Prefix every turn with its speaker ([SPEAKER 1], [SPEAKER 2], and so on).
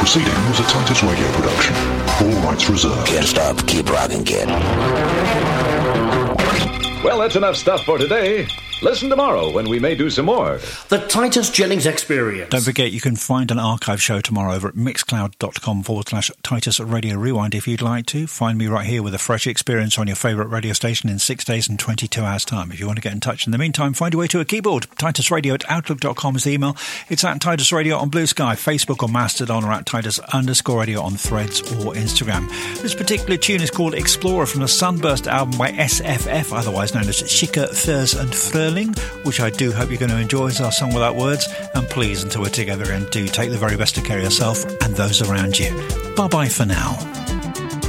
[SPEAKER 1] proceeding was a Titus Radio production. All rights reserved.
[SPEAKER 2] Can't stop. Keep rocking, kid.
[SPEAKER 3] Well, that's enough stuff for today. Listen tomorrow when we may do some more.
[SPEAKER 4] The Titus Jennings Experience.
[SPEAKER 5] Don't forget, you can find an archive show tomorrow over at mixcloud.com/Titus Radio Rewind if you'd like to. Find me right here with a fresh experience on your favourite radio station in 6 days and 22 hours' time. If you want to get in touch in the meantime, find your way to a keyboard. TitusRadio@outlook.com is the email. It's at Titus Radio on Blue Sky, Facebook or Mastodon, or at Titus_Radio on Threads or Instagram. This particular tune is called Explorer from the Sunburst album by SFF, otherwise known as Schicke, Furs and Fröhlich, which I do hope you're going to enjoy as our song without words. And please, until we're together again, do take the very best of care of yourself and those around you. Bye-bye for now.